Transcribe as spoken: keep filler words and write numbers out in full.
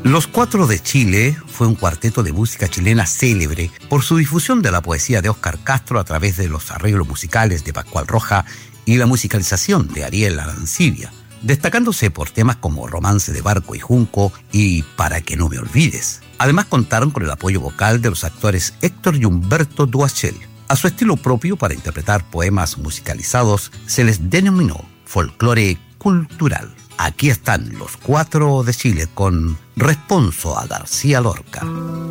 Los Cuatro de Chile fue un cuarteto de música chilena célebre por su difusión de la poesía de Óscar Castro a través de los arreglos musicales de Pascual Roja y la musicalización de Ariel Arancibia, destacándose por temas como Romance de Barco y Junco y Para que no me olvides. Además contaron con el apoyo vocal de los actores Héctor y Humberto Duachel. A su estilo propio para interpretar poemas musicalizados se les denominó folclore cultural. Aquí están los Cuatro de Chile con Responso a García Lorca.